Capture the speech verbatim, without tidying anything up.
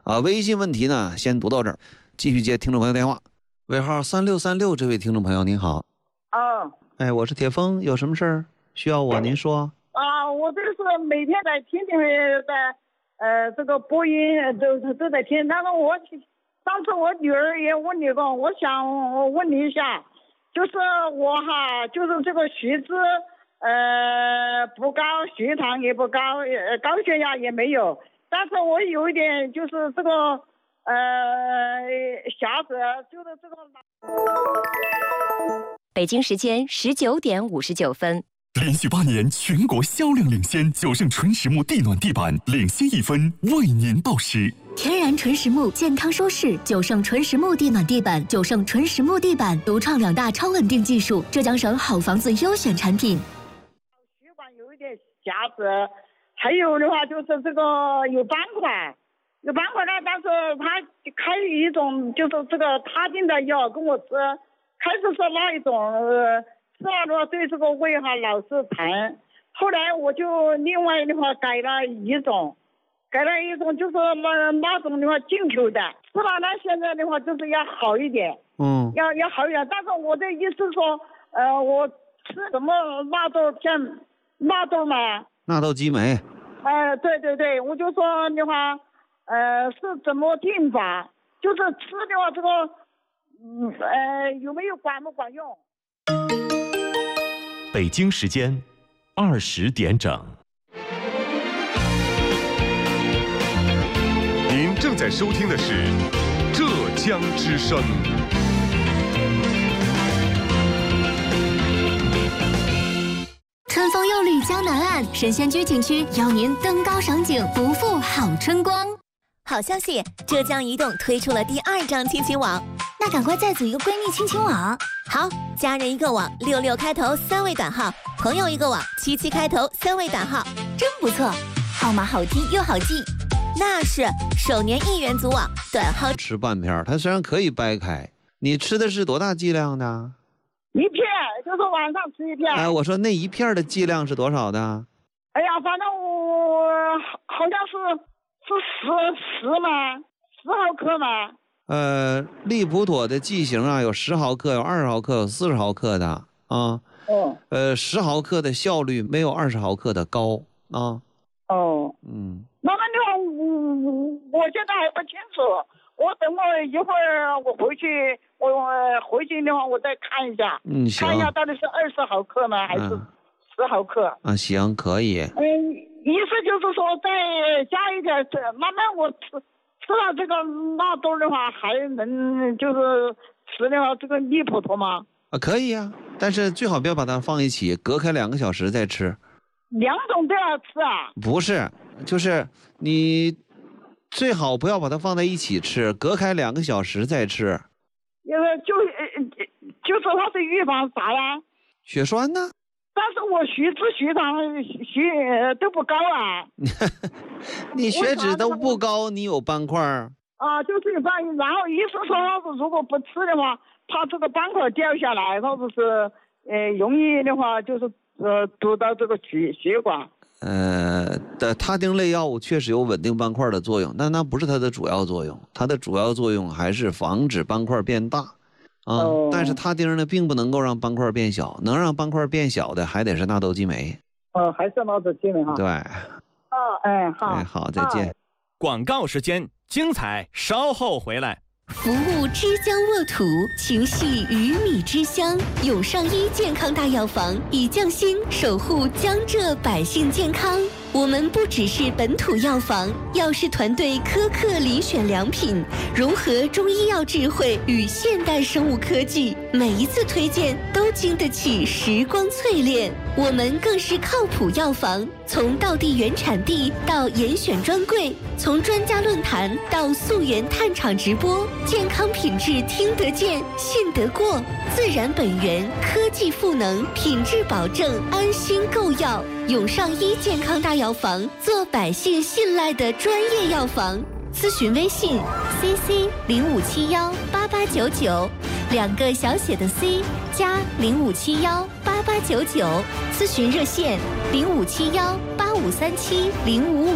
啊，微信问题呢先读到这儿，继续接听众朋友电话。尾号三六三六，这位听众朋友您好。 哦， 哎，我是铁峰，有什么事儿需要我您说？ 啊，我这是每天在听听的，呃，这个播音都都在听。但是我上次我女儿也问你过，我想问你一下，就是我哈，就是这个血脂呃不高，血糖也不高，呃高血压也没有，但是我有一点就是这个呃狭窄，就是这个。 北京时间十九点五十九分。 连续八年全国销量领先，九盛纯实木地暖地板领先一分，为您报时。 天然纯实木，健康舒适，九盛纯实木地暖地板，九盛纯实木地板独创两大超稳定技术，浙江省好房子优选产品。 血管有一点狭窄，还有的话就是这个有斑块，有斑块呢，但是他开一种就是这个他定的药跟我吃，开始是那一种呃。吃了的话对这个胃哈老是疼，后来我就另外的话改了一种，改了一种就是那那种的话进口的，吃了呢现在的话就是要好一点， 嗯， 要要好一点。但是我的意思说，呃，我吃什么纳豆片，纳豆嘛， 纳豆激酶。 呃，对对对，我就说的话，呃，是怎么定法？就是吃的话这个，嗯呃，有没有管不管用？ 北京时间二十点整。 您正在收听的是浙江之声。 春风又绿江南岸，神仙居景区邀您登高赏景，不负好春光。 好消息，浙江移动推出了第二张亲情网， 那赶快再组一个闺蜜亲情网。 好，家人一个网，六六开头三位短号；朋友一个网，七七开头三位短号， 真不错，号码好听又好记。 那是首年一元组网，短号吃半片，它虽然可以掰开，你吃的是多大剂量的？ 一片，就是晚上吃一片。 哎，我说那一片的剂量是多少的？ 哎呀，反正我好像是是十十嘛，十毫克嘛。 呃，利普妥的剂型啊，有十毫克，有二十毫克，有四十毫克的啊。 哦。 呃，十毫克的效率没有二十毫克的高啊。 哦。 嗯。 那么的话，我我现在还不清楚。我等我一会儿我回去，我回去的话我再看一下。 嗯，行。 看一下到底是二十毫克呢，还是十毫克？ 啊，行，可以。 嗯，意思就是说再加一点，慢慢我吃。吃了这个纳豆的话，还能就是吃的话，这个利普妥吗？ 啊，可以啊，但是最好不要把它放一起，隔开两个小时再吃。 两种都要吃啊？ 不是，就是你最好不要把它放在一起吃，隔开两个小时再吃。 因为就就是它是预防啥呀？ 血栓呢？ 但是我血脂、血糖、血都不高啊。 你血脂都不高，你有斑块啊？就是有斑，然后医生说，如果不吃的话，怕这个斑块掉下来，或者是呃容易的话，就是呃堵到这个血血管。 呃，的他汀类药物确实有稳定斑块的作用，但那不是它的主要作用，它的主要作用还是防止斑块变大。啊、哦，但是他汀呢，并不能够让斑块变小，能让斑块变小的还得是纳豆激酶。 哦，还是纳豆激酶哈。 对。 哦，哎，好， 哎，好，再见。 广告时间，精彩稍后回来。 服务之江沃土，情系鱼米之乡。永上医健康大药房以匠心守护江浙百姓健康。我们不只是本土药房，药师团队苛刻遴选良品，融合中医药智慧与现代生物科技，每一次推荐都经得起时光淬炼。我们更是靠谱药房，从道地原产地到严选专柜，从专家论坛到溯源探厂直播，健康品质听得见、信得过，自然本源，科技赋能，品质保证，安心购药。永上医健康大药房，做百姓信赖的专业药房。咨询微信 C C 零五七幺八八九九，两个小写的 C 加零五七幺八八九九。咨询热线零五七幺八五三七零五五。